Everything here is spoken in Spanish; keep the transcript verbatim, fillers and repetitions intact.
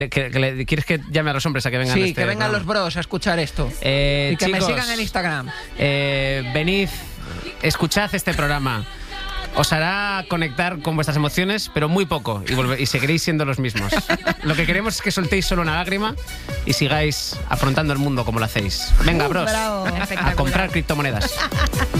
Que, que le, ¿Quieres que llame a los hombres a que vengan? Sí, a este que vengan programa? los bros a escuchar esto. Eh, y que chicos, me sigan en Instagram. Eh, venid, escuchad este programa. Os hará conectar con vuestras emociones, pero muy poco, y, volver, y seguiréis siendo los mismos. Lo que queremos es que soltéis solo una lágrima y sigáis afrontando el mundo como lo hacéis. Venga, bros, Bravo. a comprar criptomonedas.